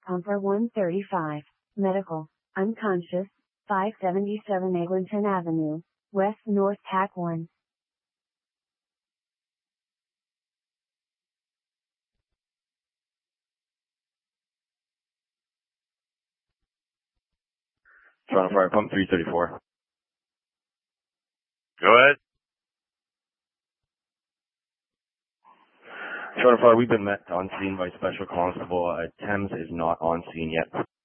Pumper 135, medical, unconscious, 577 Eglinton Avenue, West North TAC 1. Toronto Fire Pump 334. Go ahead. Toronto Fire, we've been met on scene by Special Constable. Thames is not on scene yet.